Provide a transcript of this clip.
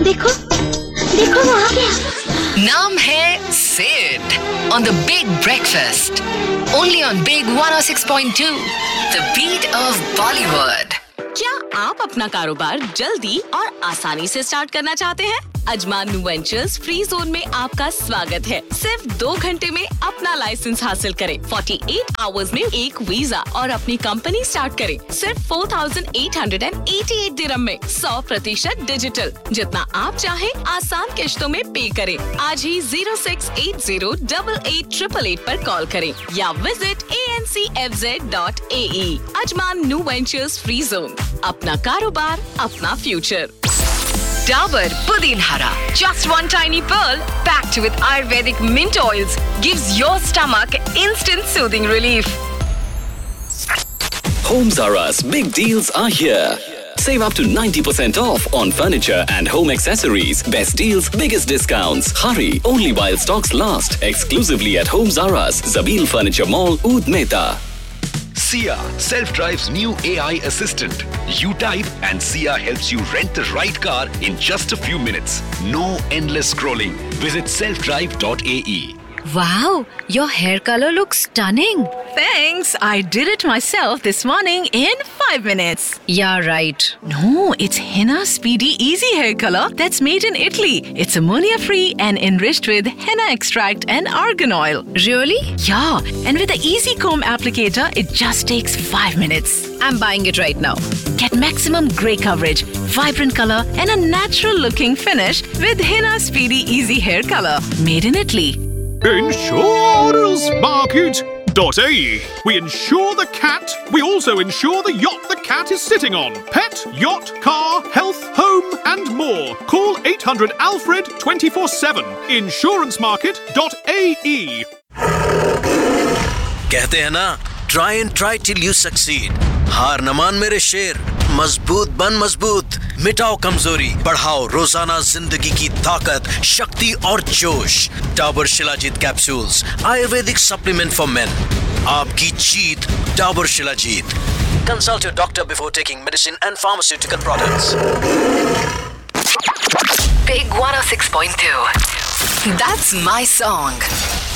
देखो देखो वो आ गया। नाम है Sid on the Big Breakfast. Only on Big 106.2. The beat of Bollywood. क्या आप अपना कारोबार जल्दी और आसानी से स्टार्ट करना चाहते हैं? Ajman new ventures free zone में आपका स्वागत है। सिर्फ 2 घंटे में अपना लाइसेंस हासिल करें, 48 आवर्स में एक वीजा और अपनी कंपनी स्टार्ट करें। सिर्फ 4,888 दिरहम में 100% डिजिटल। जितना आप चाहें आसान किश्तों में पे करें। आज ही 0680888888 पर कॉल करें या visit ancfz.ae। Ajman new ventures free zone, अपना कारोबार अपना future. Dabur Pudin Hara. Just one tiny pearl packed with Ayurvedic mint oils gives your stomach instant soothing relief. Home Zara's big deals are here. Save up to 90% off on furniture and home accessories. Best deals, biggest discounts. Hurry, only while stocks last. Exclusively at Home Zara's, Zabil Furniture Mall, Oud Mehta. Sia self-drive's new AI assistant. You type and Sia helps you rent the right car in just a few minutes. No endless scrolling. Visit selfdrive.ae. Wow, your hair color looks stunning. Thanks. I did it myself this morning in 5 minutes. Yeah, right. No, it's Henna Speedy Easy Hair Color that's made in Italy. It's ammonia-free and enriched with henna extract and argan oil. Really? Yeah, and with the Easy Comb applicator, it just takes 5 minutes. I'm buying it right now. Get maximum grey coverage, vibrant color, and a natural-looking finish with Henna Speedy Easy Hair Color, made in Italy. InsuranceMarket.ae. We insure the cat. We also insure the yacht the cat is sitting on. Pet, yacht, car, health, home, and more. Call 800 Alfred 24/7. InsuranceMarket.ae. कहते हैं ना, try and try till you succeed. हार न मान मेरे शेर, मजबूत बन मजबूत, मिटाओ कमजोरी, बढ़ाओ रोजाना जिंदगी की ताकत, शक्ति और जोश। Dabur shilajit capsules, Ayurvedic supplement for main. आपकी जीत, Dabur shilajit. Consult your doctor before taking medicine and pharmaceutical products. Big 106.2. That's my song.